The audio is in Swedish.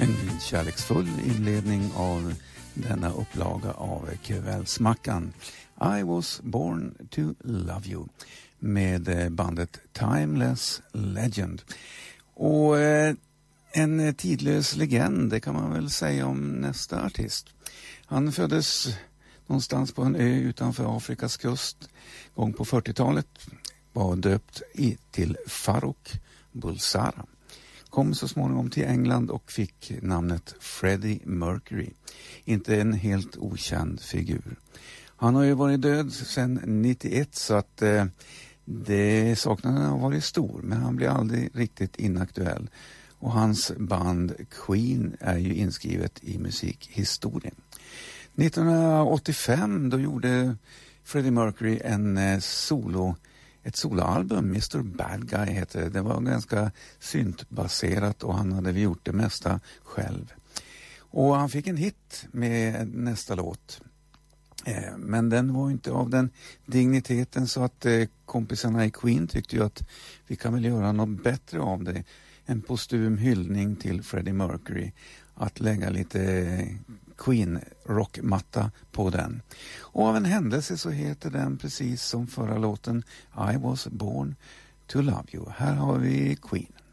En kärleksfull inledning av denna upplaga av Kvällsmackan. I was born to love you med bandet Timeless Legend. Och en tidlös legend, det kan man väl säga om nästa artist. Han föddes någonstans på en ö utanför Afrikas kust gång på 40-talet. Var döpt till Farouk Bulsara. Kom så småningom till England och fick namnet Freddie Mercury. Inte en helt okänd figur. Han har ju varit död sedan 91 så att det saknaden har varit stor. Men han blir aldrig riktigt inaktuell. Och hans band Queen är ju inskrivet i musikhistorien. 1985 då gjorde Freddie Mercury ett soloalbum, Mr. Bad Guy heter det. Det var ganska syntbaserat och han hade gjort det mesta själv. Och han fick en hit med nästa låt. Men den var inte av den digniteten så att kompisarna i Queen tyckte ju att vi kan väl göra något bättre av det. En postum hyllning till Freddie Mercury. Att lägga lite Queen-rockmatta på den. Och av en händelse så heter den precis som förra låten I was born to love you. Här har vi Queen.